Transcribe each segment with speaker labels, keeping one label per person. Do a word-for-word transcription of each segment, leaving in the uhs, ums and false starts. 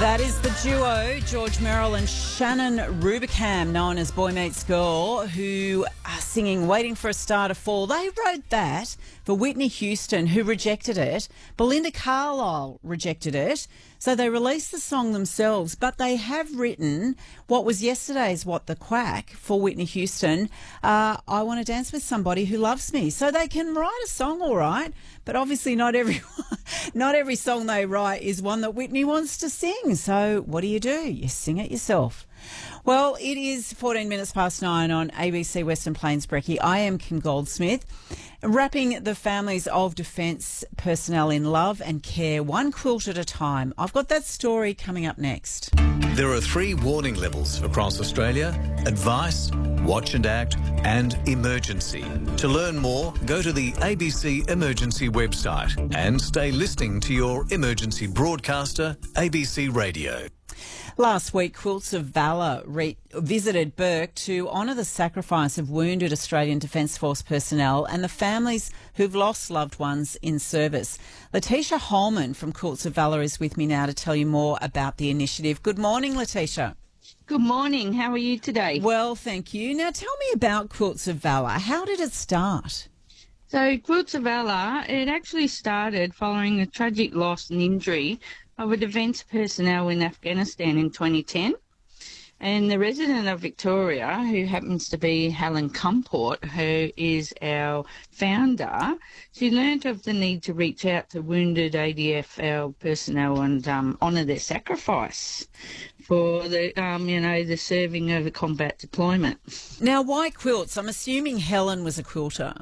Speaker 1: That is the duo, George Merrill and Shannon Rubicam, known as Boy Meets Girl, who are singing Waiting for a Star to Fall. They wrote that for Whitney Houston, who rejected it. Belinda Carlisle rejected it. So they released the song themselves, but they have written what was yesterday's What the Quack for Whitney Houston. Uh, I want to dance with somebody who loves me. So they can write a song, all right, but obviously not every not every song they write is one that Whitney wants to sing. So what do you do? You sing it yourself. Well, it is fourteen minutes past nine on A B C Western Plains Brekkie. I am Kim Goldsmith, wrapping the families of Defence personnel in love and care, one quilt at a time. I've got that story coming up next.
Speaker 2: There are three warning levels across Australia: advice, watch and act, and emergency. To learn more, go to the A B C Emergency website and stay listening to your emergency broadcaster, A B C Radio.
Speaker 1: Last week, Quilts of Valour re- visited Bourke to honour the sacrifice of wounded Australian Defence Force personnel and the families who've lost loved ones in service. Letitia Holman from Quilts of Valour is with me now to tell you more about the initiative. Good morning, Letitia.
Speaker 3: Good morning. How are you today?
Speaker 1: Well, thank you. Now, tell me about Quilts of Valour. How did it start?
Speaker 3: So, Quilts of Valour, it actually started following a tragic loss and injury of a defence personnel in Afghanistan in twenty ten. And the resident of Victoria, who happens to be Helen Cumport, who is our founder, she learnt of the need to reach out to wounded A D F L personnel and um, honour their sacrifice for the, um, you know, the serving of a combat deployment.
Speaker 1: Now, why quilts? I'm assuming Helen was a quilter.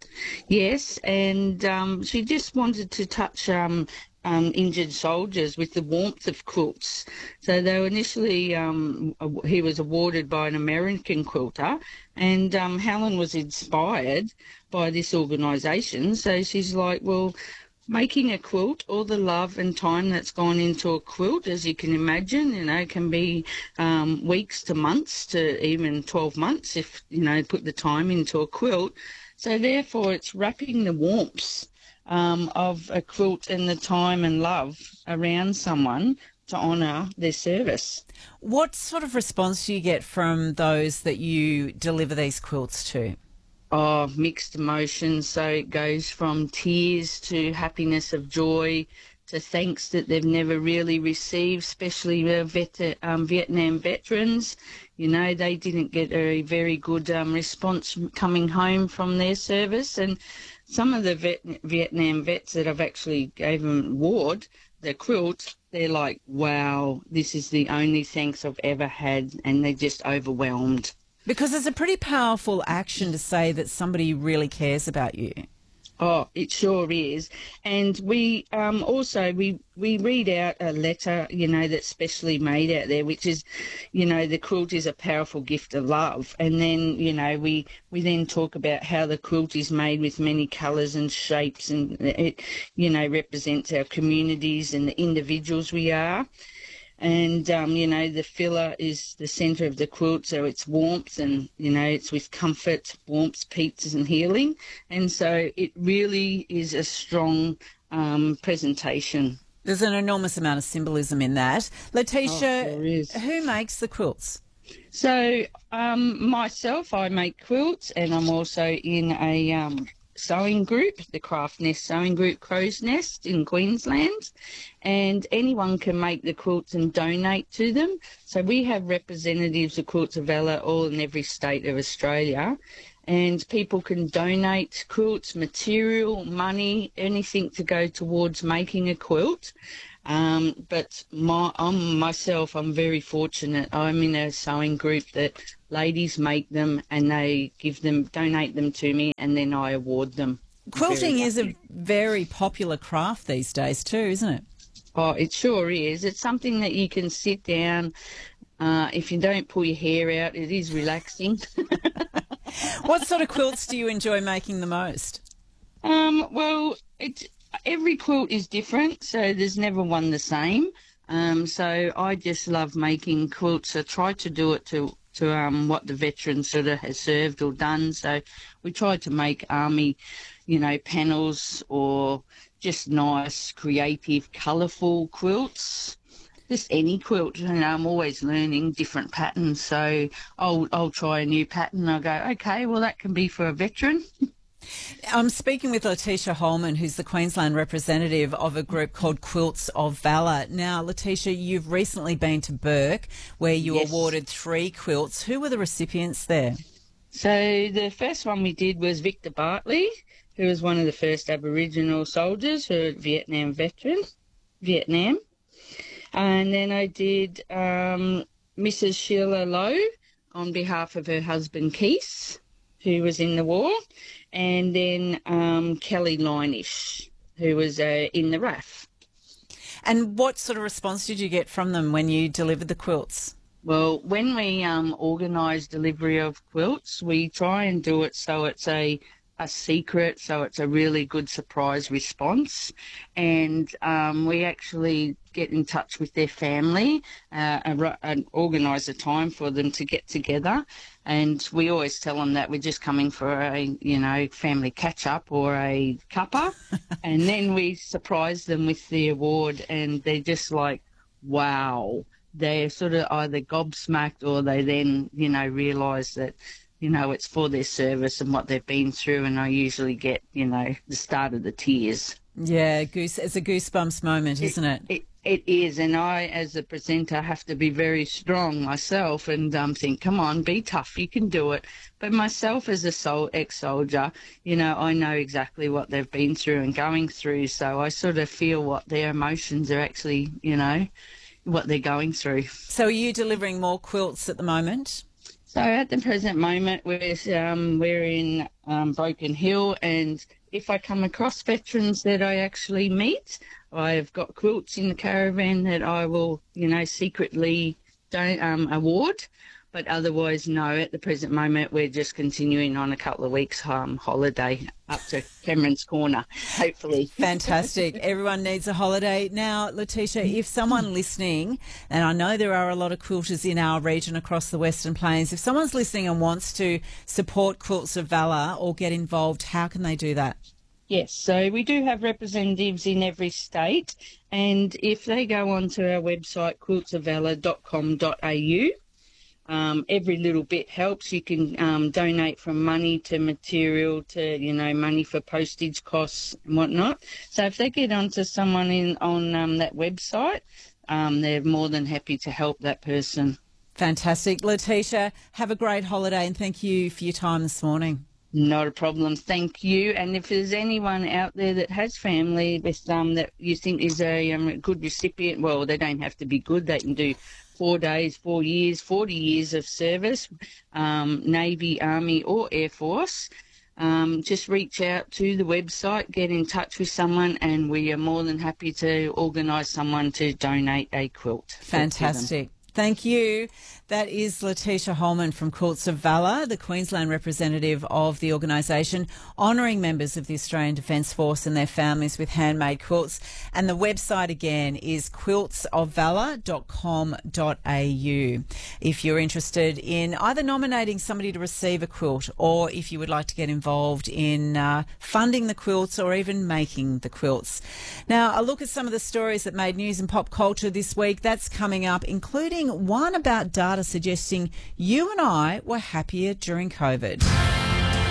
Speaker 3: Yes, and um, she just wanted to touch um, um, injured soldiers with the warmth of quilts. So they were initially, um, he was awarded by an American quilter, and um, Helen was inspired by this organisation. So she's like, well, making a quilt, all the love and time that's gone into a quilt, as you can imagine, you know, can be um, weeks to months to even twelve months if, you know, put the time into a quilt. So therefore it's wrapping the warmth um, of a quilt and the time and love around someone to honour their service.
Speaker 1: What sort of response do you get from those that you deliver these quilts to?
Speaker 3: Oh, mixed emotions. So it goes from tears to happiness of joy to thanks that they've never really received, especially uh, vet- um, Vietnam veterans. You know, they didn't get a very good um, response coming home from their service. And some of the vet- Vietnam vets that I've actually gave them an award, the quilt, they're like, wow, this is the only thanks I've ever had, and they're just overwhelmed.
Speaker 1: Because it's a pretty powerful action to say that somebody really cares about you.
Speaker 3: Oh, it sure is. And we um, also, we, we read out a letter, you know, that's specially made out there, which is, you know, the quilt is a powerful gift of love. And then, you know, we, we then talk about how the quilt is made with many colours and shapes, and it, you know, represents our communities and the individuals we are. And, um, you know, the filler is the centre of the quilt, so it's warmth and, you know, it's with comfort, warmth, peace and healing. And so it really is a strong um, presentation.
Speaker 1: There's an enormous amount of symbolism in that. Letitia,
Speaker 3: oh, there is.
Speaker 1: Who makes the quilts?
Speaker 3: So um, myself, I make quilts, and I'm also in a um, sewing group, the Craft Nest Sewing Group Crow's Nest in Queensland, and anyone can make the quilts and donate to them. So we have representatives of Quilts of Valour all in every state of Australia, and people can donate quilts, material, money, anything to go towards making a quilt. Um, but my, I'm myself, I'm very fortunate. I'm in a sewing group that ladies make them and they give them, donate them to me, and then I award them.
Speaker 1: Quilting is a very popular craft these days too, isn't it?
Speaker 3: Oh, it sure is. It's something that you can sit down. Uh, if you don't pull your hair out, it is relaxing.
Speaker 1: What sort of quilts do you enjoy making the most?
Speaker 3: Um, well, it's, every quilt is different, so there's never one the same. Um, so I just love making quilts. I try to do it to to um, what the veteran sort of has served or done. So we try to make army, you know, panels or just nice, creative, colourful quilts. just any quilt. You know, I'm always learning different patterns. So I'll I'll try a new pattern. I'll go, okay, well that can be for a veteran.
Speaker 1: I'm speaking with Letitia Holman, who's the Queensland representative of a group called Quilts of Valour. Now, Letitia, you've recently been to Bourke, where you
Speaker 3: Yes.
Speaker 1: awarded three quilts. Who were the recipients there?
Speaker 3: So the first one we did was Victor Bartley, who was one of the first Aboriginal soldiers, who was a Vietnam veteran, Vietnam. And then I did um, Missus Sheila Lowe on behalf of her husband Keith, who was in the war, and then um, Kelly Linish, who was uh, in the R A F.
Speaker 1: And what sort of response did you get from them when you delivered the quilts?
Speaker 3: Well, when we um, organise delivery of quilts, we try and do it so it's a a secret, so it's a really good surprise response. And um, we actually get in touch with their family uh, and, and organise a time for them to get together. And we always tell them that we're just coming for a, you know, family catch-up or a cuppa. And then we surprise them with the award, and they're just like, wow. They're sort of either gobsmacked, or they then, you know, realise that, you know, it's for their service and what they've been through. And I usually get, you know, the start of the tears.
Speaker 1: Yeah, goose. It's a goosebumps moment, isn't it?
Speaker 3: It, it is. And I, as a presenter, have to be very strong myself and um, think, come on, be tough, you can do it. But myself as a sol- ex-soldier, you know, I know exactly what they've been through and going through. So I sort of feel what their emotions are actually, you know, what they're going through.
Speaker 1: So are you delivering more quilts at the moment?
Speaker 3: So at the present moment, we're, um, we're in um, Broken Hill, and if I come across veterans that I actually meet, I've got quilts in the caravan that I will, you know, secretly don't um, award. But otherwise, no, at the present moment, we're just continuing on a couple of weeks um, holiday up to Cameron's Corner, hopefully.
Speaker 1: Fantastic. Everyone needs a holiday. Now, Letitia, if someone listening, and I know there are a lot of quilters in our region across the Western Plains, if someone's listening and wants to support Quilts of Valour or get involved, how can they do that?
Speaker 3: Yes, so we do have representatives in every state, and if they go onto our website, quilts of valour dot com dot a u, Um, every little bit helps. You can um, donate from money to material to, you know, money for postage costs and whatnot. So if they get onto someone in on um, that website, um, they're more than happy to help that person.
Speaker 1: Fantastic. Letitia, have a great holiday, and thank you for your time this morning.
Speaker 3: Not a problem. Thank you. And if there's anyone out there that has family with um, that you think is a, um, a good recipient, well, they don't have to be good. They can do four days, four years, forty years of service, um, Navy, Army or Air Force. Um, just reach out to the website, get in touch with someone, and we are more than happy to organise someone to donate a quilt.
Speaker 1: Fantastic. Thank you. That is Letitia Holman from Quilts of Valour, the Queensland representative of the organisation, honouring members of the Australian Defence Force and their families with handmade quilts. And the website again is quilts of valour dot com dot a u. If you're interested in either nominating somebody to receive a quilt, or if you would like to get involved in uh, funding the quilts or even making the quilts. Now, a look at some of the stories that made news in pop culture this week. That's coming up, including one about data suggesting you and I were happier during COVID.